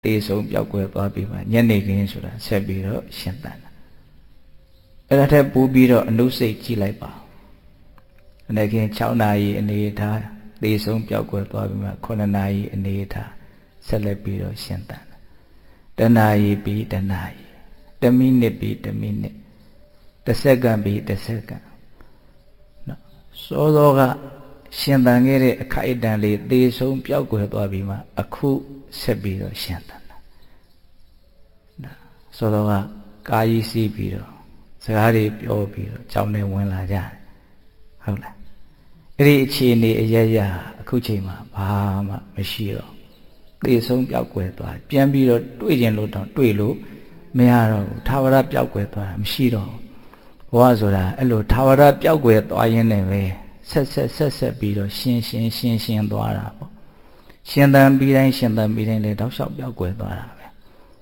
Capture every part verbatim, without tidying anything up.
တေဆုံးပြောက်ကွယ်သွားပြီးမှညနေခင်းဆိုတာဆက်ပြီးတော့ရှင်သန်တာအဲ့ဒါထက်ပိုပြီးတော့အနုစိတ်ကြည့်လိုက်ပါညနေခင်း၆နာရီအနေထားတေဆုံးပြောက်ကွယ်သွားပြီးမှခုနှစ်နာရီအနေထားဆက်လက်ပြီးတော့ရှင်သန်တာတနာရီပြီးတနာရီတမိနစ်ပြီးတမိနစ်တစ်စက္ကန့်ပြီးတစ်စက္ကန့်နော်စောစောကရှင်သန်ခဲ့တဲ့အခိုက်အတန့်လေးသေဆုံးပြောက်ကွယ်သွားပြီးမှအခုဆက်ပြီးတော့ရှင်သန်တာနော်စောစောကကာယီစီးပြီးတော့စကားတွေပြောပြီးတော့ကြောင်းနဲ့ဝင်လာကြတယ်ဟုတ်လားအဲ့ဒီအခြေအနေအရရအခုချိန်မှာဘာမှမရှိတော့သေဆုံးပြောက်ကွယ်သွားပြန်ပြီးတော့တွေ့ကျင်လို့တောင်တွေ့လို့မရတော့ဘူးထာဝရပြောက်ကွယ်သွားတာမရှိတော့ဘဝဆိုတာအဲ့လိုထာဝရပြောက်ကွယ်သွားရင်းနဲ့ပဲဆက်ဆက်ဆက်ဆက်ပြီးတော့ရှင်းရှင်းရှင်းရှင်းသွားတာပေါ့ရှင်သန်ပြီးတိုင်းရှင်သန်ပြီးတိုင်းလေတောက်လျှောက်ပြောက်ကွယ်သွားတာပဲ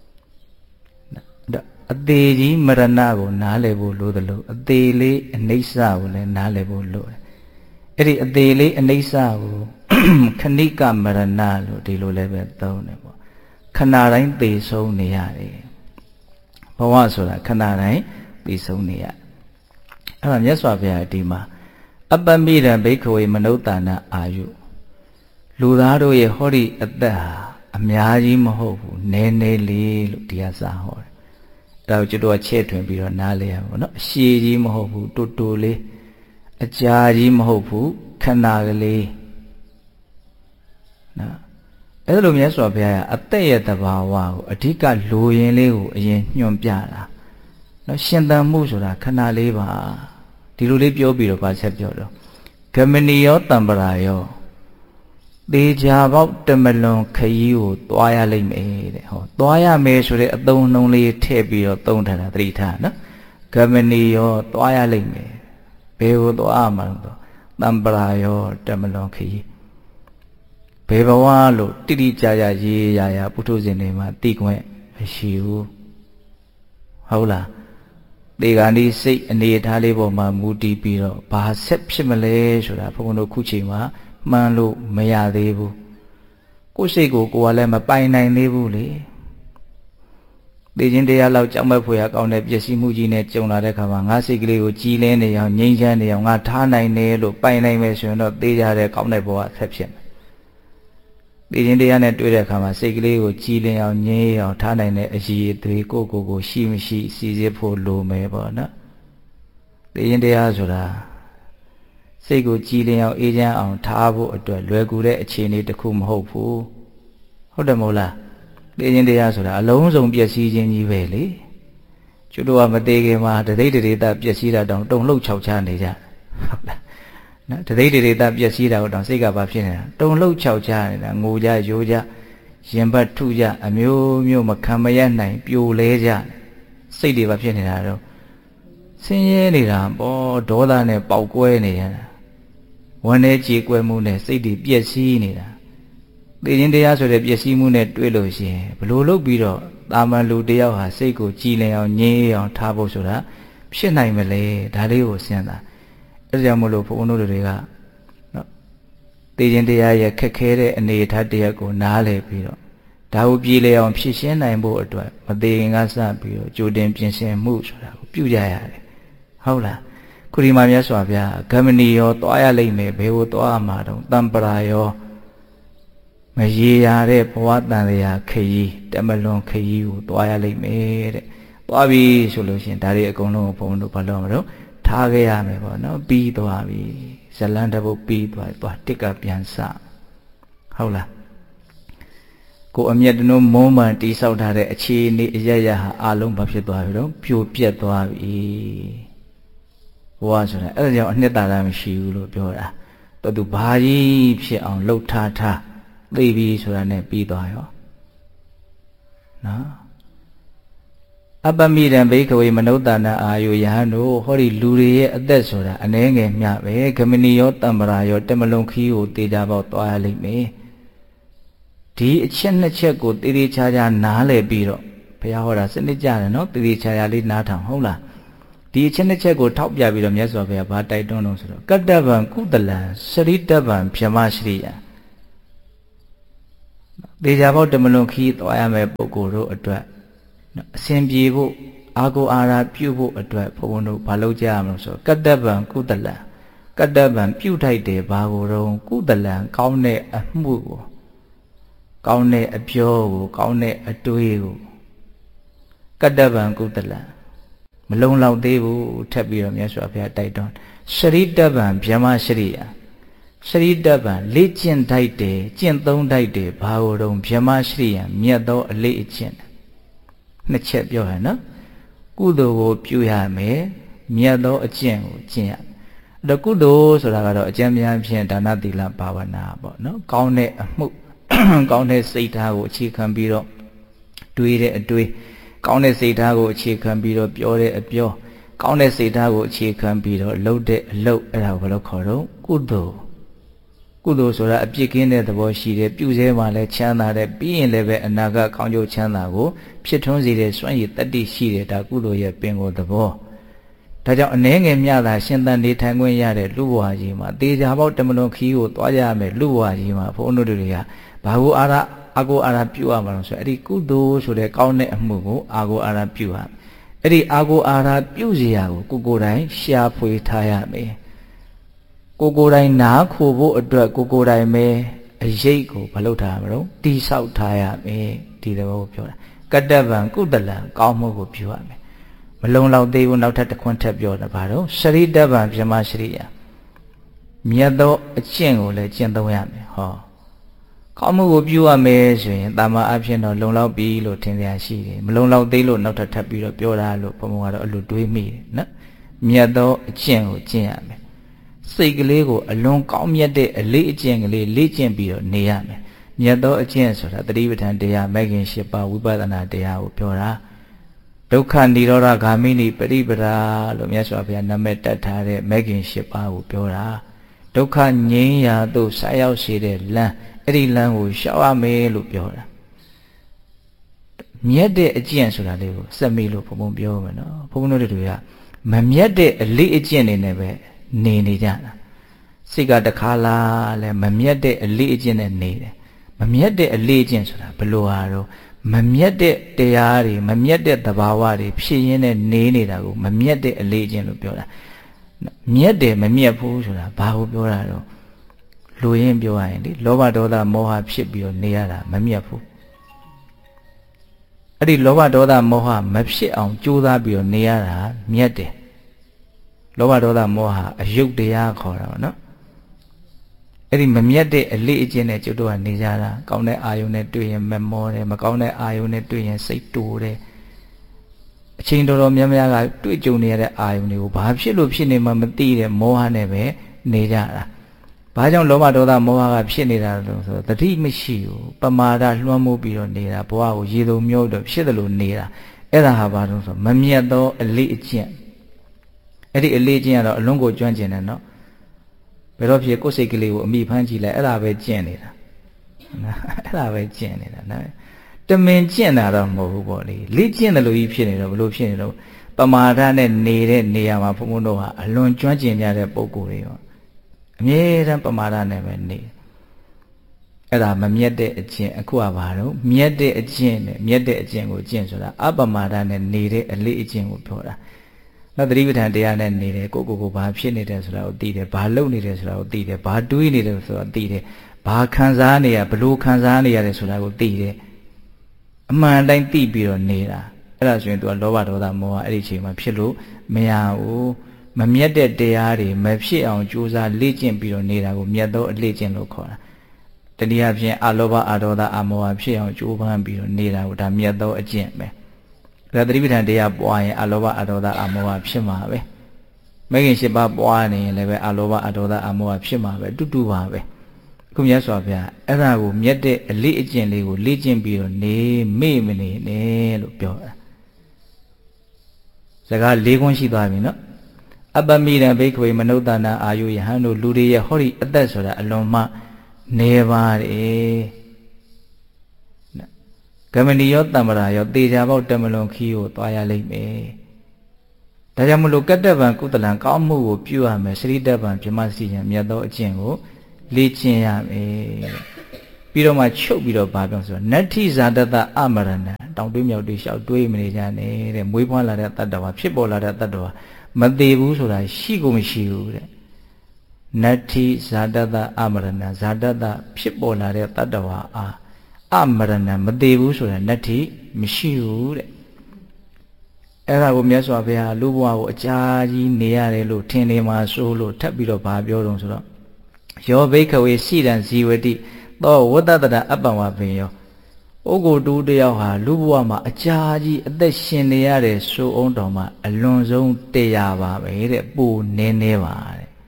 အသေးကြီးမရဏကိုနားလည်ဖို့လိုသလိုအသေးလေးအနိစ္စကိုလည်းနားလည်ဖို့လိုတယ်အဲ့ဒီအသေးလေးအနိစ္စကိုခဏိကမရဏလို့ဒီလိုလည်းပဲသုံးတယ်ပေါ့ခဏတိုင်းသေဆုံးနေရတယ်ဘဝဆိုတာခဏတိုင်းသေဆုံးနေရအဲ့ဒါမြတ်စွာဘုရားဒီမှာအပ္ပမိရံဘိက္ခဝေမနုဿာနအာယုလူသားတို့ရဲ့ဟောဒီအသက်ဟာအများကြီးမဟုတ်ဘူးနည်းနည်းလေးလို့တရားစာဟောတယ်အဲ့ဒါကိုကျွတ်တော့ချဲ့ထွင်ပြီးတော့နားလဲရပါဘောနော်အရှည်ကြီးမဟုတ်ဘူးတူတူလေးအကြာကြီးမဟုတ်ဘူးခဏကလေးနော်အဲ့လိုမြတ်စွာဘုရားကအသက်ရဲ့တဘာဝကိုအဓိကလိုရင်းလေးကိုအရင်ညွှန်ပြတာနော်ရှင်သန်မှုဆိုတာခဏလေးပါဒီလိုလေးပြောပြီးတော့ဗာဆက်ပြောတော့ဂမဏီယောတံပရာယောသေချာပေါက်တမလွန်ခရီးကိုသွားရလိမ့်မယ်တဲ့ဟောသွားရမယ်ဆိုတဲ့အသုံးအနှုန်းလေးထည့်ပြီးတော့သုံးထားတာသတိထားနော်ဂမဏီယောသွားရလိမ့်မယ်ဘယ်ကိုသွားမှာတော့တံပရာယောတမလွန်ခရီးဘယ်ဘဝလို့တိတိကျကျရေးရရပုထုဇဉ်တွေမှာသိခွင့်မရှိဘူးဟုတ်လားဒီကနေ့စိတ်အနေထားလေးပေါ်မှာမူတည်ပြီးတော့ဘာဆက်ဖြစ်မလဲဆိုတာဘုန်းဘုန်းတို့ခုချိန်မှာမှန်းလို့မရသေးဘူးကိုယ်စိတ်ကိုကိုယ်ကလည်းမပိုင်နိုင်သေးဘူးလေသိချင်းတရားလောက်ကြောက်မဲ့ဖွယ်ရကောင်းတဲ့ပျက်စီးမှုကြီးနဲ့ကြုံလာတဲ့ခါမှာငါစိတ်ကလေးကိုကြည်လင်းနေအောင်ငြိမ်းချမ်းနေအောင်ငါထားနိုင်တယ်လို့ပိုင်နိုင်မယ်ဆိုရင်တော့သိကြတဲ့ကောင်းတဲ့ဘဝဆက်ဖြစ်မယ်သိချင်းတရားနဲ့တွေ့တဲ့အခါမှာစိတ်ကလေးကိုကြည်လင်အောင်ငြိမ်းအောင်ထားနိုင်တဲ့အရည်အသွေးကိုကိုကိုရှိမရှိစီစစ်ဖို့လိုမယ်ပေါ့နော်သိချင်းတရားဆိုတာစိတ်ကိုကြည်လင်အောင်အေးချမ်းအောင်ထားဖို့အတွက်လွယ်ကူတဲ့အခြေအနေတစ်ခုမဟုတ်ဘူးဟုတ်တယ်မဟုတ်လားသိချင်းတရားဆိုတာအလုံးစုံပျက်စီးခြင်းကြီးပဲလေကျွတ်တော့မသေးခင်မှာတသိတရေတပျက်စီးတာတောင်တုံလှုပ်ခြောက်ချနေကြဟုတ်လားနော်တသိတရေတပျက်စီးတာကိုတောင်စိတ်ကဘာဖြစ်နေတာတုံလှုပ်ခြောက်ချနေတာငိုကြရိုးကြရင်ဘတ်ထုကြအမျိုးမျိုးမခံမရနိုင်ပြိုလဲကြစိတ်တွေဘာဖြစ်နေတာတော့ဆင်းရဲနေတာပေါ့ဒေါသနဲ့ပေါက်ကွဲနေရတာဝမ်းနဲ့ကြေကွဲမှုနဲ့စိတ်တွေပျက်စီးနေတာသိခြင်းတရားဆိုတဲ့ပျက်စီးမှုနဲ့တွေ့လို့ရှိရင်ဘလို့လုပ်ပြီးတော့တာမန်လူတယောက်ဟာစိတ်ကိုကြည်လင်အောင်ငြိမ်းအောင်ထားဖို့ဆိုတာဖြစ်နိုင်မလဲဒါလေးကိုစဉ်းစားအဲဒါကြောင့်မလို့ဘုန်းတော်တွေကနော်သိခြင်းတရားရဲ့ခက်ခဲတဲ့အနေအထားတရားကိုနားလည်ပြီးတော့ဒါကိုပြည်လေအောင်ဖြစ်ရှင်းနိုင်ဖို့အတွက်မသေးခင်ကစပြီးတော့ကြိုတင်ပြင်ဆင်မှုဆိုတာကိုပြုကြရတယ်ဟုတ်လားခုဒီမှာမြတ်စွာဘုရားဂမဏီယောသွားရလိမ့်မယ်ဘယ်ကိုသွားမှာတော့တံပရာယောမရေရတဲ့ဘဝတန်ရာခရီးတမလွန်ခရီးကိုသွားရလိမ့်မယ်တဲ့သွားပြီဆိုလို့ရှိရင်ဒါတွေအကုန်လုံးကိုဘုန်းတို့ဘာလို့မလို့ထားခဲ့ရမယ်ပေါ့နော်ပြီးသွားပြီဇလန်တပုတ်ပြီးသွားသွားတစ်ကပြန်စဟုတ်လားကိုအမျက်တနှုံးမုံမှန်တိဆောက်ထားတဲ့အခြေအနေအရရဟာအလုံးဘာဖြစ်သွားပြီတော့ပြိုပြက်သွားပြီဘဝဆိုတာအဲ့ဒါကြောင့်အနှစ်သာရမရှိဘူးလို့ပြောတာတော်သူဘာကြီးဖြစ်အောင်လှုပ်ထားထားသိပြီဆိုတာနဲ့ပြီးသွားရောနော်အပ္ပမိရံဘိက္ခဝေမနုဿာနအာယုယဟန်တို့ဟောဒီလူတွေရဲ့အသက်ဆိုတာအနည်းငယ်မျှပဲဂမဏီယောတံပရာယောတမလွန်ခီးကိုတေချာပေါက်သွားရလိမ့်မယ်ဒီအချက်နှစ်ချက်ကိုတေတေချာချာနားလည်ပြီးတော့ဘုရားဟောတာစနစ်ကြတယ်နော်တေတေချာချာလေးနားထောင်ဟုတ်လားဒီအချက်နှစ်ချက်ကိုထောက်ပြပြီးတော့မြတ်စွာဘုရားဘာတိုက်တွန်းလို့ဆိုတော့ကတ္တဗံကုသလံစရိတဗံဗြဟ္မရှရိယသေချာပေါက်တမလွန်ခီးသွားရမယ်ပုဂ္ဂိုလ်တို့အတွက်အစဉ်ပြေဖို့အာကိုအာရာပြုဖို့အတွက်ဘုန်းဘုန်းတို့ဘာလုပ်ကြရမလို့ဆိုကတ္တဗံကုသလံကတ္တဗံပြုထိုက်တယ်ဘာကိုတော့ကုသလံကောင်းတဲ့အမှုကိုကောင်းတဲ့အပြောကိုကောင်းတဲ့အတွေးကိုကတ္တဗံကုသလံမလုံလောက်သေးဘူးထပ်ပြီးတော့မြတ်စွာဘုရားတိုက်တွန်းစရိတဗံဗျမစရိယစရိတဗံလေ့ကျင့်ထိုက်တယ်ကျင့်သုံးထိုက်တယ်ဘာကိုတော့ဗျမစရိယမြတ်သောအလေးအကျင့်နှစ်ချက်ပြောရနော်ကုသိုလ်ကိုပြုရမယ်မြတ်သောအကျင့်ကိုကျင့်ရအဲ့တော့ကုသိုလ်ဆိုတာကတော့အကျဉ်းများဖြင့်ဒါနသီလဘာဝနာပေါ့နော်ကောင်းတဲ့အမှုကောင်းတဲ့စိတ်ထားကိုအခြေခံပြီးတော့တွေးတဲ့အတွေးကောင်းတဲ့စိတ်ထားကိုအခြေခံပြီးတော့ပြောတဲ့အပြောကောင်းတဲ့စိတ်ထားကိုအခြေခံပြီးတော့လုပ်တဲ့အလုပ်အဲ့ဒါကိုဘယ်လိုခေါ်တော့ကုသိုလ်ကုသိုလ်ဆိုတာအပြစ်ကင်းတဲ့သဘောရှိတယ်ပြုစေမှလည်းချမ်းသာတယ်ပြီးရင်လည်းပဲအနာဂတ်ကောင်းကျိုးချမ်းသာကိုဖြစ်ထွန်းစေတဲ့စွမ်းရည်တတ္တိရှိတယ်ဒါကုသိုလ်ရဲ့ပင်ကိုယ်သဘောဒါကြောင့်အနည်းငယ်မြတာရှင်သန်နေထိုင်ခွင့်ရတဲ့လူဘဝကြီးမှာတေချာပေါက်တမလွန်ခီးကိုသွားကြရမယ်လူဘဝကြီးမှာဘုန်းတော်တွေကဘာကိုအာရအာကိုအာရပြုရမှာလို့ဆိုအဲ့ဒီကုသိုလ်ဆိုတဲ့ကောင်းတဲ့အမှုကိုအာကိုအာရပြုရအဲ့ဒီအာကိုအာရပြုစီရာကိုကိုကိုယ်တိုင်ရှာဖွေထားရမယ်ကိုကိုယ်တိုင်နားခိုဖို့အတွက်ကိုကိုယ်တိုင်ပဲအရေးကိုမလုပ်ထားရမလို့တိဆောက်ထားရမယ်ဒီသဘောကိုပြောတာကတ္တဗံကုသလံကောင်းမှုကိုပြုရမယ်မလုံလောက်သေးဘူးနောက်ထပ်တစ်ခွန်းထပ်ပြောတာဘာလို့စရိတဗံဗျမစရိယမြတ်သောအကျင့်ကိုလည်းကျင့်သုံးရမယ်ဟောကောင်းမှုကိုပြုရမယ်ဆိုရင်တာမန်အဖြစ်တော့လုံလောက်ပြီလို့ထင်ကြရှိတယ်မလုံလောက်သေးလို့နောက်ထပ်ထပ်ပြီးတော့ပြောတာလို့ဘုံဘုံကတော့အဲ့လိုတွေးမိတယ်နော်မြတ်သောအကျင့်ကိုကျင့်ရမယ်စိတ်ကလေးကိုအလွန်ကောင်းမြတ်တဲ့အလေးအကျင့်ကလေးလေ့ကျင့်ပြီးတော့နေရမယ်မြတ်သောအကျင့်ဆိုတာတတိပဋ္ဌာန်တရားမဂ်ခင်၈ပါးဝိပဿနာတရားကိုပြောတာဒုက္ခនិရောဓဂာမိနိပရိပဒါလို့မြတ်စွာဘုရားနာမည်တက်ထားတဲ့မဂ်ခင်၈ပါးကိုပြောတာဒုက္ခငြိမ်းရာသို့ဆက်ရောက်စေတဲ့လမ်းအဲ့ဒီလမ်းကိုရှောက်ရမယ်လို့ပြောတာမြတ်တဲ့အကျင့်ဆိုတာလေးကိုစက်မိလို့ဘုံဘုံပြောမယ်နော်ဘုံဘုံတို့တွေကမမြတ်တဲ့အလေးအကျင့်တွေနဲ့ပဲနေနေကြတာစိတ်ကတခါလားလဲမမြတ်တဲ့အလေးအကျင့်နဲ့နေတယ်မမြတ်တဲ့အလေးအကျင့်ဆိုတာဘယ်လိုဟာတော့မမြတ်တဲ့တရားတွေမမြတ်တဲ့သဘာဝတွေဖြစ်ရင်းနဲ့နေနေတာကိုမမြတ်တဲ့အလေးအကျင့်လို့ပြောတာမြတ်တယ်မမြတ်ဘူးဆိုတာဘာကိုပြောတာတော့လူရင်းပြောရရင်လေလောဘဒေါသမောဟဖြစ်ပြီးတော့နေရတာမမြတ်ဘူးအဲ့ဒီလောဘဒေါသမောဟမဖြစ်အောင်ကြိုးစားပြီးတော့နေရတာမြတ်တယ်လောဘဒေါသမောဟအယုတ်တရားခေါ်တာပေါ့နော်အဲ့ဒီမမြတ်တဲ့အလေးအကျင့်နဲ့ကျွတ်တော့နေကြတာကောင်းတဲ့အာယုန်နဲ့တွေ့ရင်မမောတယ်မကောင်းတဲ့အာယုန်နဲ့တွေ့ရင်စိတ်တူတယ်အချိန်တော်တော်များများကတွေ့ကြုံနေရတဲ့အာယုန်တွေကိုဘာဖြစ်လို့ဖြစ်နေမှမသိတဲ့မောဟနဲ့ပဲနေကြတာဘာကြောင့်လောဘဒေါသမောဟကဖြစ်နေတာလဲဆိုတော့တတိမရှိဘူးပမာဒလွှမ်းမိုးပြီးတော့နေတာဘဝကိုရေစုံမြုပ်တော့ဖြစ်တယ်လို့နေတာအဲ့ဒါဟာဘာလို့ဆိုမမြတ်သောအလေးအကျင့်အဲ့ဒီအလေးကျင့်ကတော့အလုံးကိုကျွမ်းကျင်တယ်နော်ဘယ်တော့ဖြစ်ကိုယ်စိတ်ကလေးကိုအမိဖမ်းကြည့်လိုက်အဲ့ဒါပဲကျင့်နေတာအဲ့ဒါပဲကျင့်နေတာနော်တမင်ကျင့်တာတော့မဟုတ်ဘူးပေါ့လေလေ့ကျင့်တယ်လို့ကြီးဖြစ်နေတော့ဘလို့ဖြစ်နေတော့ပမာဒနဲ့နေတဲ့နေရာမှာဘုံဘုံတို့ဟာအလွန်ကျွမ်းကျင်ကြတဲ့ပုံကိုယ်တွေရောအမြဲတမ်းပမာဒနဲ့ပဲနေအဲ့ဒါမမြတ်တဲ့အကျင့်အခုကဘာတော့မြတ်တဲ့အကျင့်နဲ့မြတ်တဲ့အကျင့်ကိုကျင့်ဆိုတာအပမာဒနဲ့နေတဲ့အလေးအကျင့်ကိုပြောတာနောက်သတိပဋ္ဌာန်တရားနဲ့နေတယ်ကိုကိုကိုဘာဖြစ်နေတယ်ဆိုတာကိုသိတယ်ဘာလုပ်နေတယ်ဆိုတာကိုသိတယ်ဘာတွေးနေတယ်ဆိုတာသိတယ်ဘာခံစားနေရဘလို့ခံစားနေရတယ်ဆိုတာကိုသိတယ်အမှန်တိုင်းသိပြီးတော့နေတာအဲ့ဒါဆိုရင် तू ကလောဘဒေါသမောဟအဲ့ဒီအချိန်မှာဖြစ်လို့မရဘူးမမြတ်တဲ့တရားတွေမဖြစ်အောင်ကြိုးစားလေ့ကျင့်ပြီးတော့နေတာကိုမြတ်သောအလေ့ကျင့်လို့ခေါ်တာတနည်းအားဖြင့်အလောဘအဒေါသအမောဟဖြစ်အောင်ကြိုးပမ်းပြီးတော့နေတာကိုဒါမြတ်သောအကျင့်ပဲဒါသတိပဋ္ဌာန်တရားပွားရင်အလောဘအဒေါသအမောဟဖြစ်မှာပဲမဂ်ခင်၈ပါးပွားနေရင်လည်းပဲအလောဘအဒေါသအမောဟဖြစ်မှာပဲတူတူပါပဲခုမြတ်စွာဘုရားအဲ့ဒါကိုမြတ်တဲ့အလေးအကျင့်လေးကိုလေ့ကျင့်ပြီးတော့နေမေ့မနေနဲ့လို့ပြောတာစကား၄ခွန်းရှိသွားပြီနော်အပမိရံဘိက္ခဝေမနုဿာနာအာယုယဟန်တို့လူတွေရဲ့ဟောဒီအသက်ဆိုတာအလွန်မှနေပါတယ်ဂမဏီရောတမ္ပရာရောတေချာပေါက်တမလွန်ခီးကိုသွားရလိမ့်မယ်ဒါကြောင့်မလို့ကတ္တဗံကုသလံကောင်းမှုကိုပြုရမယ်စရိတဗံဗြဟ္မစီယံမြတ်သောအကျင့်ကိုလေ့ကျင့်ရမယ်ပြီးတော့မှချုပ်ပြီးတော့ဘာပြောဆိုတော့နတ္ထိဇာတတအမရဏတောင်တွေးမြောက်တွေလျှောက်တွေးမနေကြနဲ့တဲ့မွေးဖွားလာတဲ့တတ္တဝါဖြစ်ပေါ်လာတဲ့တတ္တဝါမသေးဘူးဆိုတာရှိကိုမရှိဘူးတဲ့နတ္ထိဇာတတအမရဏဇာတတဖြစ်ပေါ်လာတဲ့တတ္တဝါအားအမရဏမသေးဘူးဆိုတာနတ္ထိမရှိဘူးတဲ့အဲ့ဒါကိုမြတ်စွာဘုရားလူဘဝကိုအကြာကြီးနေရတယ်လို့ထင်နေမှာဆိုလို့ထပ်ပြီးတော့ဗာပြောတော့ဆိုတော့ယောဘိခဝေရှိတံဇီဝတိသောဝတ္တတအပ္ပဝပင်ယောပုဂ္ဂိုလ်တူတယောက်ဟာလူဘဝမှာအကြာကြီးအသက်ရှင်နေရတဲ့ဆိုအောင်တော်မှာအလွန်ဆုံးတရားပါပဲတဲ့ပူနည်းနည်းပါ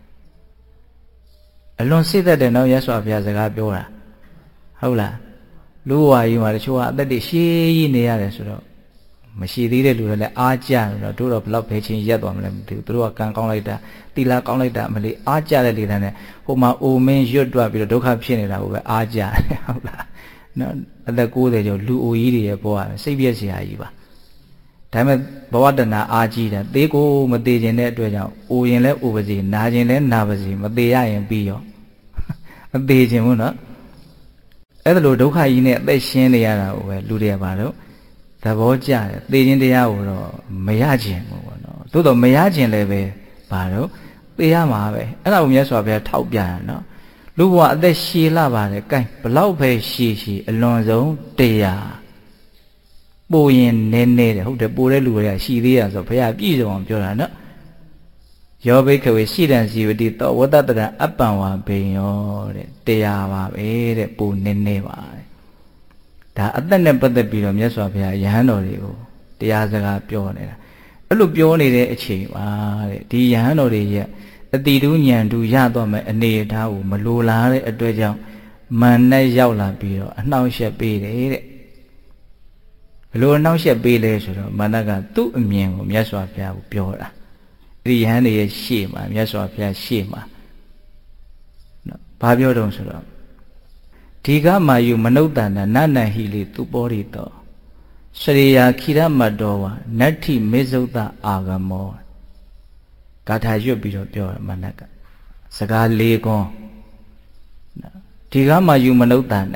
တဲ့အလွန်စိတ်သက်တဲ့နောက်ရသော်ဘုရားစကားပြောတာဟုတ်လားလူဘဝကြီးမှာတချို့ကအသက်တွေရှည်ကြီးနေရတယ်ဆိုတော့မရှိသေးတဲ့လူတွေလည်းအားကြတော့တို့တော့ဘလောက်ပဲချင်းရက်သွားမလဲမသိဘူးသူတို့ကကံကောင်းလိုက်တာတီလာကောင်းလိုက်တာမလေးအားကြတဲ့လေတန်းနဲ့ဟိုမှာအိုမင်းရွတ်တွပြီးတော့ဒုက္ခဖြစ်နေတာကိုပဲအားကြတယ်ဟုတ်လားနော်အသက်ကိုးဆယ်ကျော်လူအိုကြီးတွေရဲ့ဘဝစိတ်ပြည့်စရာကြီးပါဒါပေမဲ့ဘဝတဏအားကြီးတယ်သေကိုမသေးခြင်းတဲ့အတွက်ကြောင့်အိုရင်လည်းအိုပါစေနာခြင်းလည်းနာပါစေမသေးရရင်ပြီးရောမသေးခြင်းဘူးနော်အဲ့ဒါလိုဒုက္ခကြီးနဲ့အသက်ရှင်းနေရတာကိုပဲလူတွေကပါတော့သဘောကျတယ်သေခြင်းတရားကိုတော့မရခြင်းဘူးပေါ့နော်သို့တော့မရခြင်းလည်းပဲဘာတော့သေရမှာပဲအဲ့ဒါကိုမြတ်စွာဘုရားထောက်ပြရနော်လူဘဝအသက်ရှည်လာပါတယ်ကဲဘလောက်ပဲရှည်ရှည်အလွန်ဆုံးတရားပိုရင်နည်းနည်းတယ်ဟုတ်တယ်ပိုတဲ့လူတွေကရှည်သေးရဆိုဘုရားပြည့်စုံအောင်ပြောတာနော်ယောဘိခဝေရှိတံဇီဝတိသောဝတ္တတရအပ္ပံဝဘေယောတဲ့တရားပါပဲတဲ့ပိုနည်းနည်းပါဒါအသက်နဲ့ပတ်သက်ပြီးတော့မြတ်စွာဘုရားယဟန်တော်တွေကိုတရားစကားပြောနေတာအဲ့လိုပြောနေတဲ့အချိန်ပါတဲ့ဒီယဟန်တော်တွေရဲ့အတိတူဉာဏ်တူရတော့မယ်အနေအထားကိုမလိုလားတဲ့အတွက်ကြောင့်မန်နဲ့ရောက်လာပြီးတော့အနှောင့်အယှက်ပေးတယ်တဲ့ဘလို့အနှောင့်အယှက်ပေးလဲဆိုတော့မန္တကသူ့အမြင်ကိုမြတ်စွာဘုရားကိုပြောတာဒီယဟန်တွေရဲ့ရှေ့မှာမြတ်စွာဘုရားရှေ့မှာနော်ဘာပြောတော့ဆိုတော့ဒီကမာယုမနုဿန္တနနဟိလေသူပောရိတောစရိယာခိရမတ္တောဝနတ္ထိမေဇုတအာဂမောဂါထာရွတ်ပြီးတော့ပြောရမနက်ကစကားလေးကွန်းဒီကမာယုမနုဿန္တ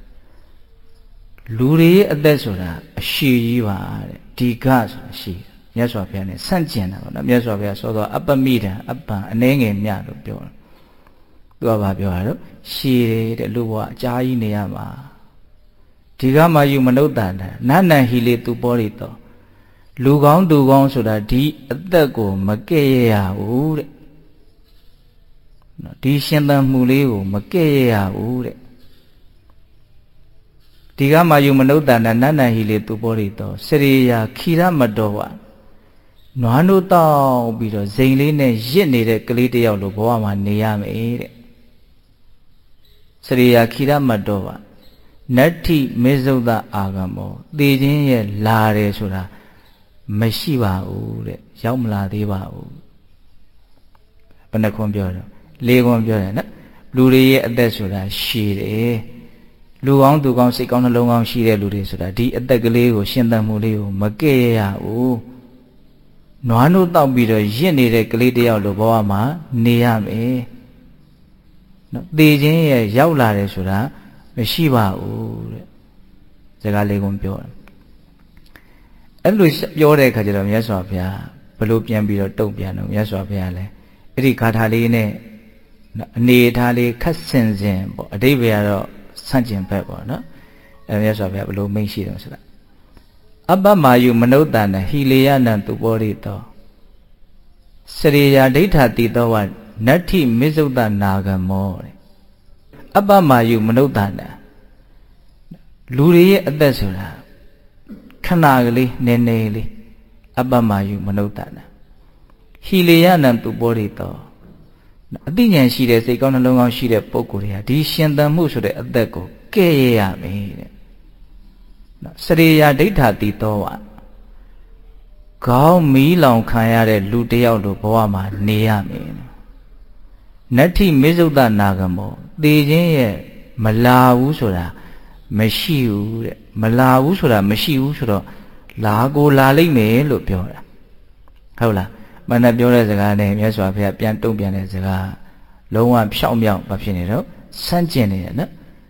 လူတွေရဲ့အသက်ဆိုတာအရှိကြီးပါတဲ့ဒီကဆိုတာရှိမြတ်စွာဘုရားနဲ့ဆန့်ကျင်တာပေါ့နော်မြတ်စွာဘုရားဆိုတော့အပ္ပမိတံအပ္ပံအနှဲငယ်မြလို့ပြောတယ်သူကဘာပြောတာတော့ရှည်တယ်တဲ့လူဘဝအကြာကြီးနေရမှာဒီကမှယူမနုဿန္တနန္နဟိလေသူပောရိတောလူကောင်းသူကောင်းဆိုတာဒီအသက်ကိုမကဲ့ရရဘူးတဲ့နော်ဒီရှင်သန်မှုလေးကိုမကဲ့ရရဘူးတဲ့ဒီကမှယူမနုဿန္တနန္နဟိလေသူပောရိတောစရိယာခိရမတ္တောဝနွားနိုးတောက်ပြီးတော့ဇိမ်လေးနဲ့ရစ်နေတဲ့ကလေးတယောက်လိုဘဝမှာနေရမယ်တဲ့စရိယာခိရမတ္တောဝနတ္ထိမေဇုတအာဂမောသေခြင်းရဲ့လာတယ်ဆိုတာမရှိပါဘူးတဲ့ရောက်မလာသေးပါဘူးဘယ်နှခွန်းပြောတော့လေးခွန်းပြောတယ်နော်လူတွေရဲ့အသက်ဆိုတာရှည်တယ်လူကောင်းသူကောင်းစိတ်ကောင်းနှလုံးကောင်းရှိတဲ့လူတွေဆိုတာဒီအသက်ကလေးကိုရှင်သန်မှုလေးကိုမကဲ့ရဘူးနွားနိုးတောက်ပြီးတော့ရင့်နေတဲ့ကလေးတယောက်လိုဘဝမှာနေရမယ်နော်သေခြင်းရဲ့ရောက်လာတယ်ဆိုတာမရှိပါဘူးတဲ့စကားလေးကုန်ပြောတယ်အဲ့လိုပြောတဲ့အခါကျတော့မြတ်စွာဘုရားဘယ်လိုပြန်ပြီးတော့တုံ့ပြန်တော့မြတ်စွာဘုရားလဲအဲ့ဒီဂါထာလေးနဲ့အနေထားလေးခက်ဆင်ဆင်ပေါ့အတိပ္ပယ်ကတော့ဆန့်ကျင်ဘက်ပေါ့နော်အဲ့မြတ်စွာဘုရားဘယ်လိုမိန့်ရှိတယ်ဆိုတာအပ္ပမာယုမနုဿန္တဟိလေယနံသူပောရိတောစရိယာဒိဋ္ဌတိတောဝနတ္ထိမေဇုတနာဂမောတဲ့အပ္ပမာယုမနုဿန္တလူတွေရဲ့အသက်ဆိုတာခဏကလေးနည်းနည်းလေးအပ္ပမာယုမနုဿန္တဟိလေယနံသူပောရိတောအသိဉာဏ်ရှိတဲ့စိတ်ကောင်းနှလုံးကောင်းရှိတဲ့ပုဂ္ဂိုလ်တွေကဒီရှင်သန်မှုဆိုတဲ့အသက်ကိုကဲ့ရဲ့ရမယ်တဲ့စရိယာဒိဋ္ဌတိတောဝခေါင်းမီးလောင်ခံရတဲ့လူတယောက်လိုဘဝမှာနေရမယ်နတ္ထိမေဇုတနာဂမောသေခြင်းရဲ့မလာဘူးဆိုတာမရှိဘူးတဲ့မလာဘူးဆိုတာမရှိဘူးဆိုတော့လာကိုလာလိမ့်မယ်လို့ပြောတာဟုတ်လားမနက်ပြောတဲ့စကားနဲ့မြတ်စွာဘုရားပြန်တုံ့ပြန်တဲ့စကားလုံးဝဖြောင့်မြောက်မဖြစ်နေတော့ဆန့်ကျင်နေတယ်နော်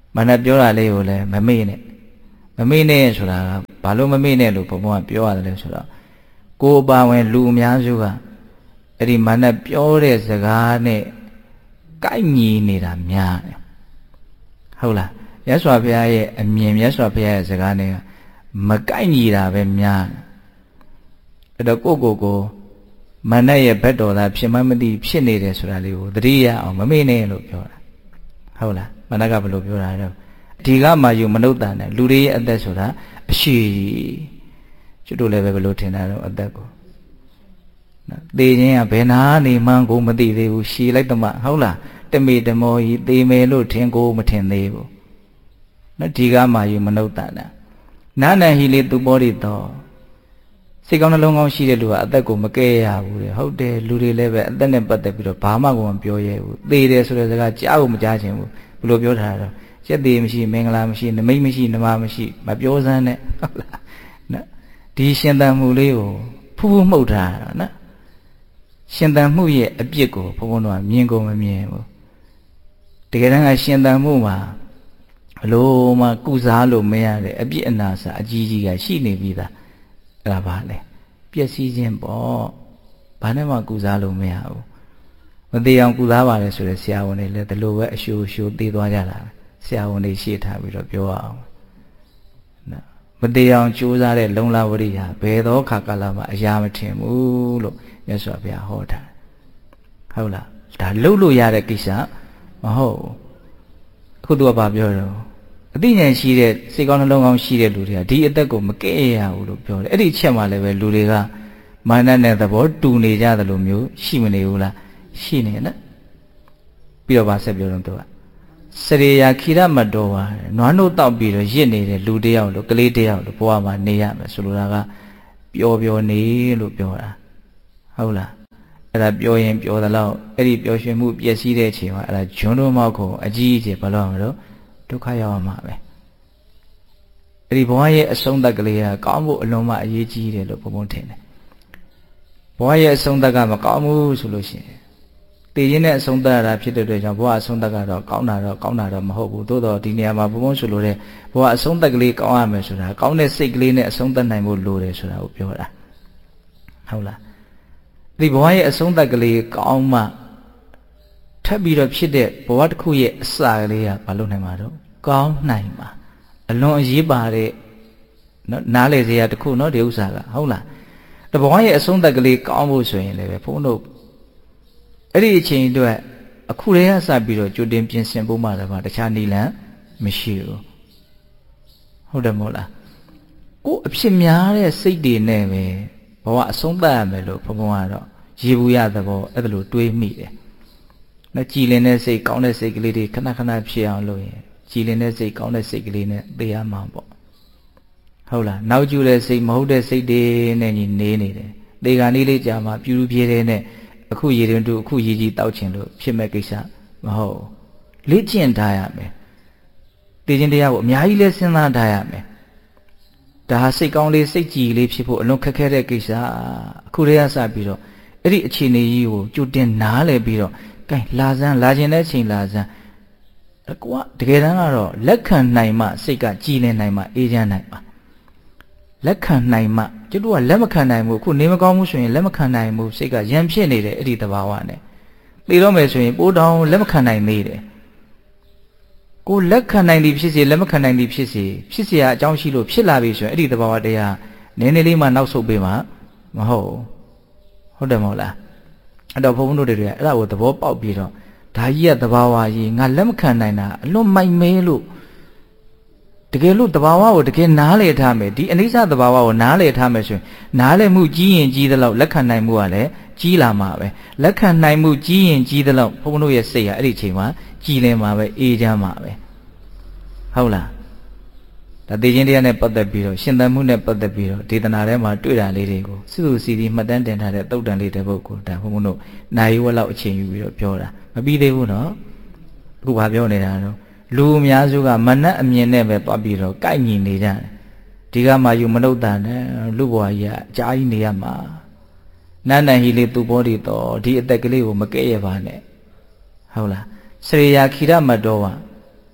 မာနပြောတာလေးကိုလည်းမမေ့နဲ့မမေ့နဲ့ဆိုတာကဘာလို့မမေ့နဲ့လို့ဘုံဘုံကပြောရတယ်လဲဆိုတော့ကိုယ်ပါဝင်လူအများစုကအဲ့ဒီမာနပြောတဲ့စကားနဲ့ကိုက်ညီနေတာများတယ်ဟုတ်လားမြတ်စွာဘုရားရဲ့အမြင်မြတ်စွာဘုရားရဲ့စကားနဲ့မကိုက်ညီတာပဲများတယ်အဲ့တော့ကိုကိုကိုမာနရဲ့ဘက်တော်သားဖြစ်မှမသိဖြစ်နေတယ်ဆိုတာလေးကိုသတိရအောင်မမေ့နဲ့လို့ပြောတာဟုတ်လားမာနကဘယ်လိုပြောတာလဲဒီကမှယူမနှုတ်တန်တယ်လူတွေရဲ့အသက်ဆိုတာအရှိကျွတ်တို့လည်းပဲဘယ်လိုထင်တာတော့အသက်ကိုနော်သေခြင်းကဘယ်နာနေမှန်းကိုမသိသေးဘူးရှည်လိုက်တမဟုတ်လားတမေတမောကြီးသေမယ်လို့ထင်ကိုမထင်သေးဘူးနော်ဒီကမှယူမနှုတ်တန်တာနာနဟိလေသူဘောရီတော့စိတ်ကောင်းနှလုံးကောင်းရှိတဲ့လူကအသက်ကိုမကဲရဘူးတဲ့ဟုတ်တယ်လူတွေလည်းပဲအသက်နဲ့ပတ်သက်ပြီးတော့ဘာမှကိုမပြောရဲဘူးသေတယ်ဆိုတဲ့စကားကြားကိုမကြားချင်ဘူးဘယ်လိုပြောထားတာတော့ကျက်သေးမရှိမင်္ဂလာမရှိနမိတ်မရှိနမမရှိမပြောစမ်းနဲ့ဟုတ်လားနော်ဒီရှင်သန်မှုလေးကိုဖူးဖူးမှုတ်ထားတာနော်ရှင်သန်မှုရဲ့အပြစ်ကိုဘုန်းဘုန်းတို့ကမြင်ကုန်မမြင်ဘူးတကယ်တမ်းကရှင်သန်မှုမှာဘလို့မှကုစားလို့မရတဲ့အပြစ်အနာစာအကြီးကြီးကရှိနေပြီးသားအဲ့ဒါပါလေပျက်စီးခြင်းပေါ့ဘာနဲ့မှကုစားလို့မရဘူးမသေးအောင်ကုစားပါလေဆိုတဲ့ဆရာဝန်တွေလည်းဒီလိုပဲအရှိုးရှိုးသေးသွားကြတာဆရာဝန်တွေရှေ့ထားပြီးတော့ပြောအောင်နော်မသေးအောင်ကြိုးစားတဲ့လုံလဝရိဟာဘယ်သောခါကာလမှာအရာမထင်ဘူးလို့မြတ်စွာဘုရားဟောထားဟုတ်လားဒါလှုပ်လို့ရတဲ့ကိစ္စမဟုတ်အခုသူကဘာပြောတော့အသိဉာဏ်ရှိတဲ့စိတ်ကောင်းနှလုံးကောင်းရှိတဲ့လူတွေကဒီအသက်ကိုမကဲရဘူးလို့ပြောတယ်အဲ့ဒီအချက်မှလည်းပဲလူတွေကမာနနဲ့သဘောတူနေကြသလိုမျိုးရှိမနေဘူးလားရှိနေနော်ပြီးတော့ဗာဆက်ပြောတော့သူကစရိယာခိရမတော်ပါနွားနို့တောက်ပြီးတော့ရစ်နေတဲ့လူတယောက်လို့ကလေးတယောက်လို့ဘဝမှာနေရမယ်ဆိုလိုတာကပျော်ပျော်နေလို့ပြောတာဟုတ်လားအဲ့ဒါပြောရင်ပြောသလောက်အဲ့ဒီပျော်ရွှင်မှုပျက်စီးတဲ့အချိန်မှာအဲ့ဒါဂျွန်းတို့မောက်ကိုအကြီးအကျယ်ဘာလို့မလို့ဒုက္ခရောက်မှာပဲအဲ့ဒီဘဝရဲ့အဆုံးသတ်ကလေးကကောင်းဖို့အလုံးမအရေးကြီးတယ်လို့ဘုံဘုံထင်တယ်ဘဝရဲ့အဆုံးသတ်ကမကောင်းဘူးဆိုလို့ရှိရင်တည်ခြင်းနဲ့အဆုံးသတ်ရတာဖြစ်တဲ့အတွက်ကြောင့်ဘဝအဆုံးသတ်ကတော့ကောင်းတာတော့ကောင်းတာတော့မဟုတ်ဘူးသို့တော့ဒီနေရာမှာဘုံဘုံဆိုလို့တဲ့ဘဝအဆုံးသတ်ကလေးကောင်းရမယ်ဆိုတာကောင်းတဲ့စိတ်ကလေးနဲ့အဆုံးသတ်နိုင်ဖို့လိုတယ်ဆိုတာကိုပြောတာဟုတ်လားဒီဘဝရဲ့အဆုံးသတ်ကလေးကောင်းမှထပ်ပြီးတော့ဖြစ်တဲ့ဘဝတစ်ခုရဲ့အစကလေးကမလုပ်နိုင်ပါတော့ကောင်းနိုင်မှာအလွန်အရေးပါတဲ့နော်နားလေစရာတစ်ခုနော်ဒီဥစ္စာကဟုတ်လားတဘဝရဲ့အဆုံးသတ်ကလေးကောင်းဖို့ဆိုရင်လည်းပဲဘုန်းတို့အဲ့ဒီအချိန်အတွက်အခုတည်းကစပြီးတော့ကြိုတင်ပြင်ဆင်ဖို့မှလည်းပါတခြားနည်းလမ်းမရှိဘူးဟုတ်တယ်မဟုတ်လားကိုယ်အဖြစ်များတဲ့စိတ်တွေနဲ့ပဲဘဝအဆုံးသတ်ရမယ်လို့ဘုံဘုံကတော့ရေဘူးရသဘောအဲ့ဒါလိုတွေးမိတယ်နော်ကြည်လင်တဲ့စိတ်ကောင်းတဲ့စိတ်ကလေးတွေခဏခဏဖြစ်အောင်လုပ်ရင်ကြည်လင်တဲ့စိတ်ကောင်းတဲ့စိတ်ကလေးနဲ့သိရမှာပေါ့ဟုတ်လားနောက်ကျတဲ့စိတ်မဟုတ်တဲ့စိတ်တွေနဲ့ညီနေနေတယ်သေခါလေးလေးကြာမှပြူပြူပြေးတဲ့နဲ့အခုရေတွင်တူအခုရေကြီးတောက်ချင်လို့ဖြစ်မဲ့ကိစ္စမဟုတ်လေ့ကျင့်ထားရမယ်သိခြင်းတရားကိုအများကြီးလဲစဉ်းစားထားရမယ်ဒါဟာစိတ်ကောင်းလေးစိတ်ကြည်လေးဖြစ်ဖို့အလွန်ခက်ခဲတဲ့ကိစ္စအခုတည်းကစပြီးတော့အဲ့ဒီအခြေအနေကြီးကိုကြိုတင်နားလည်ပြီးတော့ကဲလာစမ်းလာခြင်းတဲ့အချိန်လာစမ်းကိုကတကယ်တမ်းကတော့လက်ခံနိုင်မှစိတ်ကကြည်လင်နိုင်မှအေးချမ်းနိုင်မှလက်ခံနိုင်မှကျတို့ကလက်မခံနိုင်ဘူးအခုနေမကောင်းဘူးဆိုရင်လက်မခံနိုင်ဘူးစိတ်ကရံဖြစ်နေတယ်အဲ့ဒီသဘာဝနဲ့သိတော့မယ်ဆိုရင်ပိုးတောင်းလက်မခံနိုင်နေတယ်ကိုလက်ခံနိုင်သည်ဖြစ်စေလက်မခံနိုင်သည်ဖြစ်စေဖြစ်เสียအကြောင်းရှိလို့ဖြစ်လာပြီဆိုရင်အဲ့ဒီသဘာဝတရားနည်းနည်းလေးမှနောက်ဆုတ်ပေးမှမဟုတ်ဟုတ်တယ်မဟုတ်လားအဲ့တော့ဘုန်းဘုန်းတို့တွေကအဲ့ဒါကိုသဘောပေါက်ပြီးတော့ဒါကြီးကသဘာဝကြီးငါလက်မခံနိုင်တာအလွန်မိုက်မဲလို့တကယ်လို့သဘာဝကိုတကယ်နားလည်ထားမယ်ဒီအနိစ္စသဘာဝကိုနားလည်ထားမယ်ဆိုရင်နားလည်မှုကြီးရင်ကြီးသလောက်လက်ခံနိုင်မှုကလည်းကြီးလာမှာပဲလက်ခံနိုင်မှုကြီးရင်ကြီးသလောက်ဘုန်းဘုန်းတို့ရဲ့စိတ်ကအဲ့ဒီအချိန်မှာကြည်လင်မှာပဲအေးချမ်းမှာပဲဟုတ်လားဒါသိချင်းတရားနဲ့ပတ်သက်ပြီးတော့ရှင်သန်မှုနဲ့ပတ်သက်ပြီးတော့ဒေသနာထဲမှာတွေ့တာလေးတွေကိုစုစုစည်းစည်းမှတ်တမ်းတင်ထားတဲ့သုတ်တန်လေးတစ်ပုဒ်ကိုဒါဘုန်းဘုန်းတို့နိုင်ဝက်လောက်အချိန်ယူပြီးတော့ပြောတာမပြီးသေးဘူးနော်အခုဘာပြောနေတာတော့လူအများစုကမနက်အမြင်နဲ့ပဲတွားပြီးတော့ကိုက်ညီနေကြတယ်ဒီကမှယူမနှုတ်တန်နဲ့လူဘွားကြီးကအကြာကြီးနေရမှာနန္ဒဟိလေသူဘောဒီတော့ဒီအသက်ကလေးကိုမကဲ့ရပါနဲ့ဟုတ်လားစရိယာခိရမတော်ဝ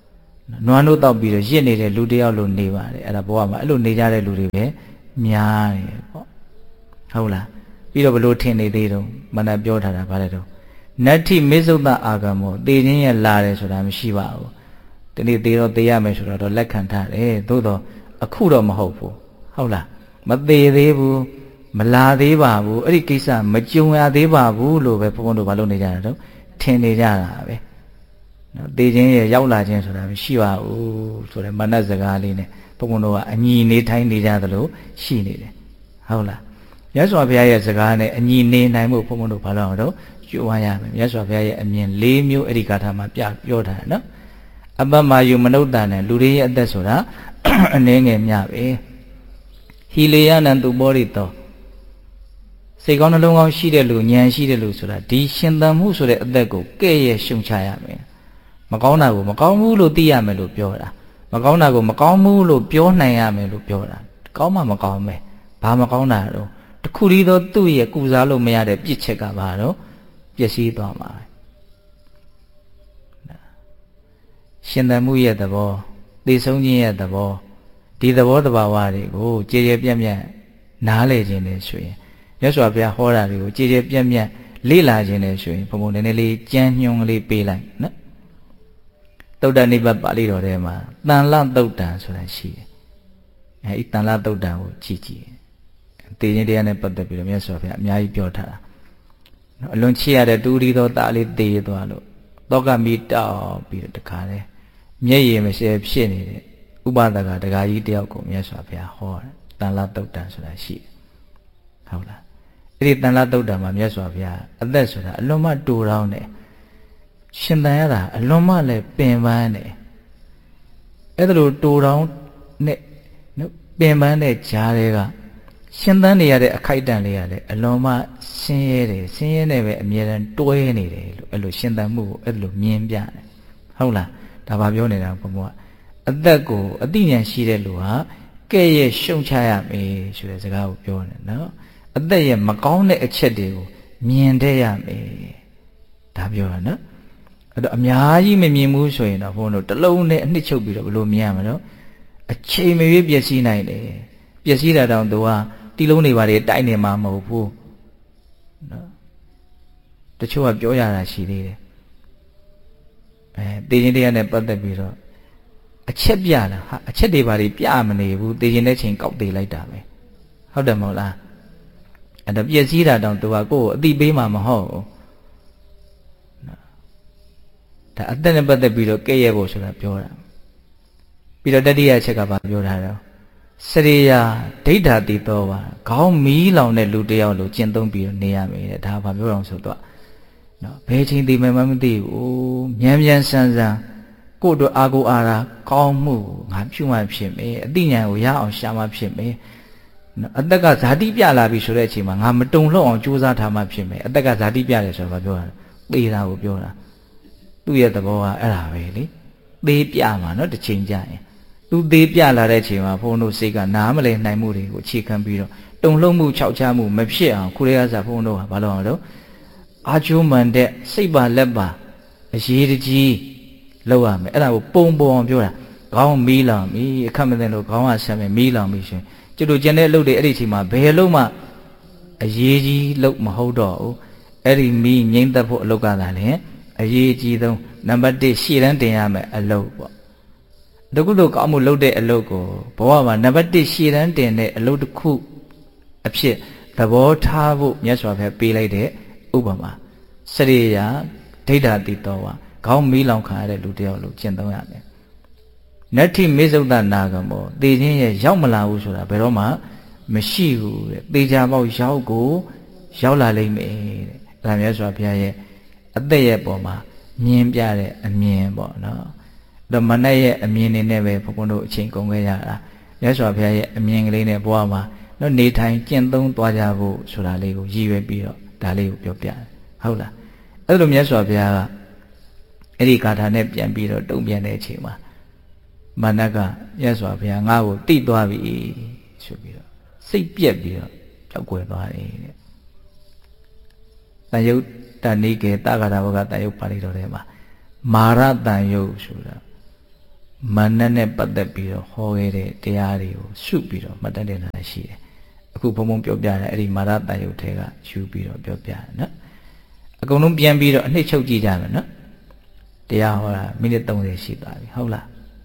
နွားနို့တောက်ပြီးတော့ရစ်နေတဲ့လူတယောက်လိုနေပါတယ်အဲ့ဒါဘဝမှာအဲ့လိုနေကြတဲ့လူတွေပဲများတယ်ပေါ့ဟုတ်လားပြီးတော့ဘလို့ထင်နေသေးတော့မနက်ပြောထားတာဗါလဲတော့နတ္ထိမေဇုတ္တအာဂမောသေခြင်းရဲ့လာတယ်ဆိုတာမရှိပါဘူးဒီနေ့သေတော့သေရမယ်ဆိုတော့လက်ခံထားတယ်သို့တော့အခုတော့မဟုတ်ဘူးဟုတ်လားမသေးသေးဘူးမလာသေးပါဘူးအဲ့ဒီကိစ္စမကြုံရသေးပါဘူးလို့ပဲဘုန်းဘုန်းတို့ဘာလို့နေကြတာတော့ထင်နေကြတာပဲနော်သေခြင်းရဲ့ရောက်လာခြင်းဆိုတာမရှိပါဘူးဆိုတဲ့မနက်စကားလေးနဲ့ဘုန်းဘုန်းတို့ကအညီနေထိုင်နေကြသလိုရှိနေတယ်ဟုတ်လားမြတ်စွာဘုရားရဲ့စကားနဲ့အညီနေနိုင်မှုဘုန်းဘုန်းတို့ဘာလို့အောင်တော့ကြိုးဝါရမယ်မြတ်စွာဘုရားရဲ့အမြင်၄မျိုးအဲ့ဒီဂါထာမှာပြပြောထားတယ်နော်အပ္ပမယုမနုဿာနဲ့လူတွေရဲ့အသက်ဆိုတာအနည်းငယ်မြပဲဟီလေယနံသူဘောရိတောစိတ်ကောင်းနှလုံးကောင်းရှိတဲ့လူဉာဏ်ရှိတဲ့လူဆိုတာဒီရှင်သန်မှုဆိုတဲ့အသက်ကိုကဲ့ရဲ့ရှုံချရမယ်မကောင်းတာကိုမကောင်းဘူးလို့သိရမယ်လို့ပြောတာမကောင်းတာကိုမကောင်းဘူးလို့ပြောနိုင်ရမယ်လို့ပြောတာကောင်းမှမကောင်းပဲဘာမကောင်းတာတော့တခုတည်းသောသူ့ရဲ့ကုစားလို့မရတဲ့ပြစ်ချက်ကဘာတော့ပျက်စီးသွားမှာပဲရှင်သန်မှုရဲ့သဘောသိဆုံးခြင်းရဲ့သဘောဒီသဘောတဘာဝတွေကိုကြည်ကြည်ပြန့်ပြန့်နားလည်ခြင်းနဲ့ဆိုရင်မြတ်စွာဘုရားဟောတာတွေကိုကြည်ကြည်ပြန့်ပြန့်လေ့လာခြင်းနဲ့ဆိုရင်ဘုံဘုံနည်းနည်းလေးကြမ်းညွှန်းလေးပေးလိုက်နော်သုတ္တနိဗ္ဗာန်ပါဠိတော်ထဲမှာတန်လသုတ်တံဆိုတာရှိတယ်အဲဒီတန်လသုတ်တံကိုကြည့်ကြည့်သေခြင်းတရားနဲ့ပတ်သက်ပြီးတော့မြတ်စွာဘုရားအများကြီးပြောထားတာနော်အလွန်ချစ်ရတဲ့တူရီတော်သားလေးသေသွားလို့တောကမိတောက်ပြီးတော့တခါလဲမျက်ရည်မရှဲဖြစ်နေတဲ့ဥပဒကဒကာကြီးတယောက်ကိုမြတ်စွာဘုရားဟောတယ်တန်လသုတ်တံဆိုတာရှိတယ်ဟုတ်လားအဲ့ဒီတန်လသုတ်တံမှာမြတ်စွာဘုရားအသက်ဆိုတာအလွန်မှတူတောင်းတယ်ရှင်သန်ရတာအလွန်မှလည်းပင်ပန်းတယ်အဲ့ဒါလိုတူတောင်းနဲ့ပင်ပန်းတဲ့ကြားတွေကရှင်သန်နေရတဲ့အခိုက်အတန့်လေးရတယ်အလွန်မှဆင်းရဲတယ်ဆင်းရဲနေပဲအမြဲတမ်းတွဲနေတယ်လို့အဲ့လိုရှင်သန်မှုကိုအဲ့လိုမြင်ပြတယ်ဟုတ်လားဒါဘာပြောနေတာဘုံဘုံကအသက်ကိုအသိဉာဏ်ရှိတဲ့လူဟာကဲ့ရဲ့ရှုံချရမယ်ဆိုတဲ့စကားကိုပြောတယ်နော်အသက်ရဲ့မကောင်းတဲ့အချက်တွေကိုမြင်တတ်ရမယ်ဒါပြောတာနော်အဲ့တော့အများကြီးမမြင်ဘူးဆိုရင်တော့ဘုန်းတို့တစ်လုံးနဲ့အနှစ်ချုပ်ပြီးတော့ဘယ်လိုမြင်ရမလဲအချိန်မရွေးပျက်စီးနိုင်တယ်ပျက်စီးတာတောင်သူကတီလုံးတွေပါလေတိုက်နေမှာမဟုတ်ဘူးနော်တချို့ကပြောရတာရှိသေးတယ်အဲတေခြင်းတရားနဲ့ပတ်သက်ပြီးတော့အချက်ပြလားဟာအချက်တွေပါလေပြမနေဘူးတေခြင်းတဲ့ချိန်ကောက်သေးလိုက်တာပဲဟုတ်တယ်မဟုတ်လားအဲ့တော့ပျက်စီးတာတောင်သူကကိုယ့်ကိုအတိပေးမှာမဟုတ်ဘူးဒါအသက်နဲ့ပတ်သက်ပြီးတော့ကဲ့ရဲ့ဖို့ဆိုတာပြောတာပြီးတော့တတိယအချက်ကဘာပြောထားတော့စရိယာဒိဋ္ဌာတိသောပါခေါင်းမီးလောင်တဲ့လူတယောက်လိုကျင့်သုံးပြီးတော့နေရမယ်တဲ့ဒါဘာပြောအောင်ဆိုတော့နော်ဘယ်ချိန်ဒီမှမသိဘူးမြန်မြန်ဆန်းဆန်းကိုယ့်တို့အာကိုအာရာကောင်းမှုငါပြုမှဖြစ်မယ်အသိဉာဏ်ကိုရအောင်ရှာမှဖြစ်မယ်နော်အသက်ကဇာတိပြလာပြီဆိုတဲ့အချိန်မှာငါမတုံလှုပ်အောင်ကြိုးစားထားမှဖြစ်မယ်အသက်ကဇာတိပြတယ်ဆိုတော့ဘာပြောတာသေတာကိုပြောတာသူ့ရဲ့သဘောကအဲ့ဒါပဲလေသေပြမှာနော်တစ်ချိန်ကြာရင်သူသေးပြလာတဲ့အချိန်မှာဘုန်းတို့စိတ်ကနားမလည်နိုင်မှုတွေကိုအခြေခံပြီးတော့တုံ့လှုပ်မှုခြောက်ခြားမှုမဖြစ်အောင်ခုရေကစားဘုန်းတို့ကဘာလို့အောင်လို့အာကျိုးမှန်တဲ့စိတ်ပါလက်ပါအရေးတကြီးလောက်ရမယ်အဲ့ဒါကိုပုံပုံအောင်ပြောတာခေါင်းမီးလောင်ပြီအခက်မသိလို့ခေါင်းကဆက်မယ်မီးလောင်ပြီရှင်ကျတို့ကျန်တဲ့အလုပ်တွေအဲ့ဒီအချိန်မှာဘယ်လုံးမှအရေးကြီးလို့မဟုတ်တော့ဘူးအဲ့ဒီမီးငိမ့်သက်ဖို့အလုပ်ကသာလေအရေးကြီးဆုံးနံပါတ်၁ရှေ့တန်းတင်ရမယ်အလုပ်ပေါ့တခုလိုကောင်းမှုလုပ်တဲ့အလုပ်ကိုဘဝမှာနံပါတ်၁ရှေ့တန်းတင်တဲ့အလုပ်တစ်ခုအဖြစ်သဘောထားဖို့မြတ်စွာဘုရားပေးလိုက်တဲ့ဥပမာစရိယာဒိဋ္ဌာတိတော်ဝါခေါင်းမီးလောင်ခံရတဲ့လူတယောက်လို့ကျင့်သုံးရတယ်နတ္ထိမေဇုတ္တနာကမောသေခြင်းရဲ့ရောက်မလာဘူးဆိုတာဘယ်တော့မှမရှိဘူးတဲ့သေချာပေါက်ရောက်ကိုရောက်လာလိမ့်မယ်တဲ့ဒါမြတ်စွာဘုရားရဲ့အသက်ရဲ့ပေါ်မှာမြင်ပြတဲ့အမြင်ပေါ့နော်တော့မနဲ့ရဲ့အမြင်နေနဲ့ပဲဘုန်းဘုန်းတို့အချိန်ကုန်ခဲ့ရတာမြတ်စွာဘုရားရဲ့အမြင်ကလေးနဲ့ဘဝမှာတော့နေထိုင်ကျင့်သုံးသွားကြဖို့ဆိုတာလေးကိုရည်ရွယ်ပြီးတော့ဒါလေးကိုပြောပြတယ်ဟုတ်လားအဲ့လိုမြတ်စွာဘုရားကအဲ့ဒီဂါထာနဲ့ပြန်ပြီးတော့တုံ့ပြန်တဲ့အချိန်မှာမာနကမြတ်စွာဘုရားငါ့ကိုတိသွားပြီဆိုပြီးတော့စိတ်ပြက်ပြီးတော့ကြောက်ွယ်သွားတယ်တဲ့တန်ယုတ်တဏိကေတဂါရဝကတန်ယုတ်ပါဠိတော်ထဲမှာမာရတန်ယုတ်ဆိုတာမာနနဲ့ပတ်သက်ပြီးတော့ဟောခဲ့တဲ့တရားတွေကိုစုပြီးတော့မှတ်တတ်နေတာရှိတယ်အခုဘုံဘုံပြောပြတယ်အဲ့ဒီမာရတန်ယုတ်ထဲကယူပြီးတော့ပြောပြတယ်နော်အကုန်လုံးပြန်ပြီးတော့အနှစ်ချုပ်ကြည့်ကြမယ်နော်တရားဟောတာမိနစ်သုံးဆယ်ရှိသွားပြီဟုတ်လား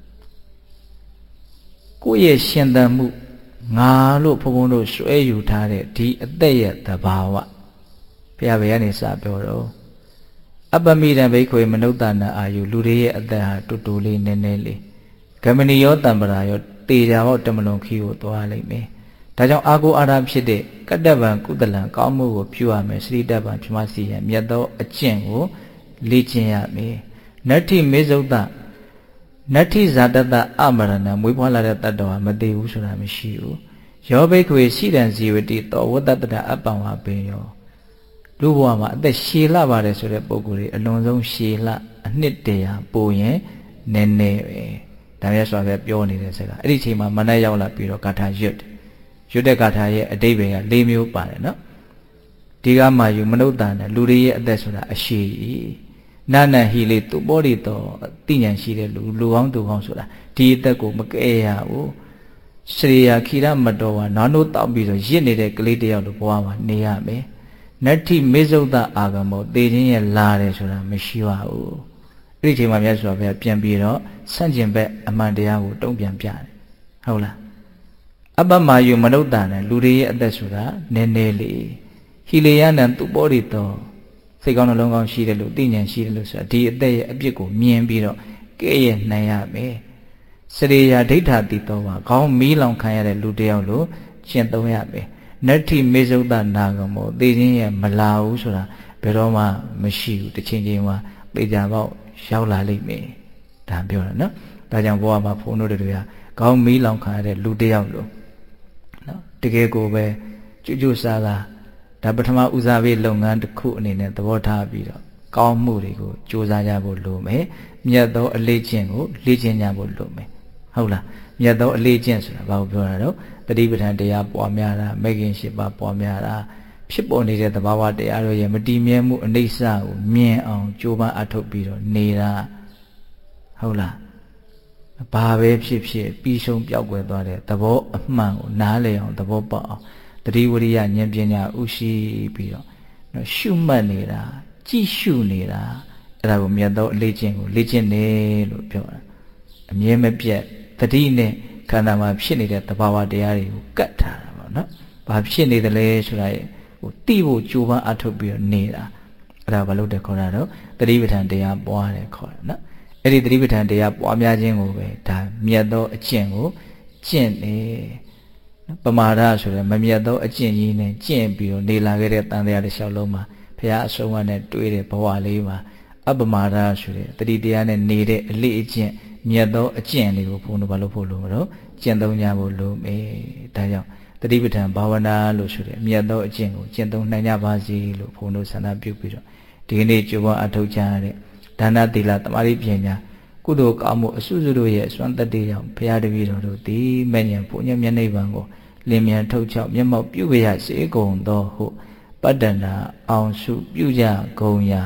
ကိုယ့်ရဲ့ရှင်သန်မှုငါလို့ဘုံဘုံတို့ဆွဲယူထားတဲ့ဒီအသက်ရဲ့သဘာဝဘုရားဘယ်ကနေစပြောတော့အပ္ပမိတံဘိက္ခွေမနုဿာနာအာယုလူတွေရဲ့အသက်ဟာတူတူလေးနည်းနည်းလေးဂမဏီယောတံပရာယောတေချာဘောတမလွန်ခီကိုသွားလိမ့်မယ်ဒါကြောင့်အာကိုအာရဖြစ်တဲ့ကတ္တဗံကုသလံကောင်းမှုကိုပြုရမယ်စရိတ္တဗံဖြမစီရန်မြတ်သောအကျင့်ကိုလေ့ကျင့်ရမယ်နတ္ထိမေဇုတ္တနတ္ထိဇာတတအမရဏမွေးဖွားလာတဲ့တတ္တဝါမသေးဘူးဆိုတာမရှိဘူးယောဘိက္ခွေရှိတံဇီဝတိတောဝတ္တတတအပ္ပံဝါပေယောလူဘဝမှာအသက်ရှည်လှပါတယ်ဆိုတဲ့ပုံကိုယ်တွေအလွန်ဆုံးရှည်လှအနှစ်တရာပိုရင်နည်းနည်းပဲဒါမျိုးဆိုတော့ပြောနေတဲ့စကားအဲ့ဒီအချိန်မှာမနက်ရောက်လာပြီးတော့ဂါထာရွတ်ရွတ်တဲ့ဂါထာရဲ့အတိပ္ပယ်က၄မျိုးပါတယ်နော်ဒီကမှယူမနုဿာနဲ့လူတွေရဲ့အသက်ဆိုတာအရှိကြီးနာနဟိလေသူပေါ်ဒီတော့တိညာရှိတဲ့လူလူကောင်းသူကောင်းဆိုတာဒီအသက်ကိုမကဲရဘူးစရိယာခိရမတော်ဝါနာနိုးတောက်ပြီးတော့ရစ်နေတဲ့ကလေးတယောက်လိုဘဝမှာနေရမယ်နတ္ထိမေဇုတ္တအာဂမောသေခြင်းရဲ့လာတယ်ဆိုတာမရှိပါဘူးအဲ့ဒီအချိန်မှာမြတ်စွာဘုရားပြန်ပြီးတော့ဆန့်ကျင်ဘက်အမှန်တရားကိုတုံ့ပြန်ပြတယ်ဟုတ်လားအပ္ပမယုမနုဿာနဲ့လူတွေရဲ့အသက်ဆိုတာနည်းနည်းလေးဟိလေယနံသူပေါ်ဒီတော့စိတ်ကောင်းနှလုံးကောင်းရှိတယ်လို့သိဉာဏ်ရှိတယ်လို့ဆိုတာဒီအသက်ရဲ့အပြစ်ကိုမြင်ပြီးတော့ကဲ့ရဲ့နိုင်ရမယ်စရိယာဒိဋ္ဌာတိတောပါခေါင်းမီးလောင်ခံရတဲ့လူတယောက်လို့ရှင်းသုံးရမယ်နတ္ထိမေဇုတ္တနာဂမောသေခြင်းရဲ့မလာဘူးဆိုတာဘယ်တော့မှမရှိဘူးတစ်ချိန်ချိန်မှာပေကြပေါက်ရောက်လာလိမ့်မယ်ဒါပြောတာနော်ဒါကြောင့်ဘဝမှာဘုန်းတို့တွေကခေါင်းမီးလောင်ခံရတဲ့လူတယောက်လို့နော်တကယ်ကိုပဲကျွတ်ကျွတ်စားစားဒါပထမဦးစားပေးလုပ်ငန်းတစ်ခုအနေနဲ့သဘောထားပြီးတော့ကောင်းမှုတွေကိုကြိုးစားကြဖို့လိုမယ်မြတ်သောအလေးကျင့်ကိုလေ့ကျင့်ကြဖို့လိုမယ်ဟုတ်လားမြတ်သောအလေးကျင့်ဆိုတာဘာကိုပြောတာတော့တတိပဋ္ဌာန်တရားပွားများတာမဂ္ဂင်၈ပါးပွားများတာဖြစ်ပေါ်နေတဲ့သဘာဝတရားတို့ရဲ့မတည်မြဲမှုအနိစ္စကိုမြင်အောင်ကြိုးပမ်းအထောက်ပြီးတော့နေတာဟုတ်လားဘာပဲဖြစ်ဖြစ်ပြီးဆုံးပြောက်ွယ်သွားတဲ့သဘောအမှန်ကိုနားလည်အောင်သဘောပေါက်အောင်တတိဝရိယဉာဏ်ပညာဥရှိပြီးတော့နော်ရှုမှတ်နေတာကြည့်ရှုနေတာအဲ့ဒါကိုမြတ်သောအလေးချင်းကိုလေ့ကျင့်တယ်လို့ပြောတာအမြဲမပြတ်တတိနဲ့ခန္ဓာမှာဖြစ်နေတဲ့သဘာဝတရားတွေကိုကတ်ထားတာပေါ့နော်ဘာဖြစ်နေတယ်လဲဆိုတာဟိုတိဖို့ကြိုးပမ်းအထုတ်ပြီးတော့နေတာအဲ့ဒါဘာလို့တဲ့ခေါ်တာတော့တတိပဋ္ဌာန်တရားပွားတယ်ခေါ်တာနော်အဲ့ဒီတတိပဋ္ဌာန်တရားပွားများခြင်းကိုပဲဒါမြတ်သောအကျင့်ကိုကျင့်တယ်ပမာဒဆိုတဲ့မမြတ်သောအကျင့်ကြီးနဲ့ကျင့်ပြီးတော့နေလာခဲ့တဲ့တန်တရားတစ်လျှောက်လုံးမှာဘုရားအဆုံးအနဲ့တွေ့တဲ့ဘဝလေးမှာအပမဒဆိုတဲ့တတိတရားနဲ့နေတဲ့အလေးအကျင့်မြတ်သောအကျင့်လေးကိုဘုန်းတော်ဘာလို့ဖို့လို့မလို့ကျင့်သုံးကြဖို့လို့မေးဒါကြောင့်တတိပဋ္ဌာန်ဘာဝနာလို့ဆိုတဲ့မြတ်သောအကျင့်ကိုကျင့်သုံးနိုင်ကြပါစေလို့ဘုန်းတော်ဆန္ဒပြုပြီးတော့ဒီကနေ့ကြိုးပမ်းအထောက်ချရတဲ့ဒါနသီလသမာဓိပညာကုသိုလ်ကောင်းမှုအစုစုတို့ရဲ့အစွမ်းတတ္တိကြောင့်ဘုရားတပည့်တော်တို့ဒီမဲ့ညာဘုညမျက်နှိပ်ပံကိုလင်းမြန်ထုတ်ချောက်မျက်မှောက်ပြုကြရစေကုန်သောဟုပတ္တနာအောင်စုပြုကြကုန်ရာ